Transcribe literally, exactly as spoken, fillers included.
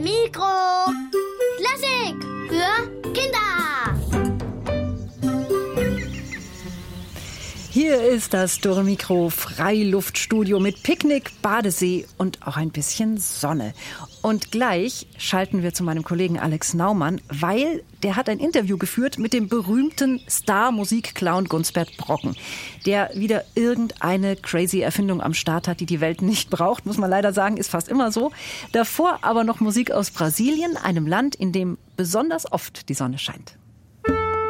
Mikro. Klassik für Kinder. Hier ist das Dürre Mikro Freiluftstudio mit Picknick, Badesee und auch ein bisschen Sonne. Und gleich schalten wir zu meinem Kollegen Alex Naumann, weil der hat ein Interview geführt mit dem berühmten Star-Musikclown Gunsbert Brocken, der wieder irgendeine crazy Erfindung am Start hat, die die Welt nicht braucht, muss man leider sagen, ist fast immer so. Davor aber noch Musik aus Brasilien, einem Land, in dem besonders oft die Sonne scheint.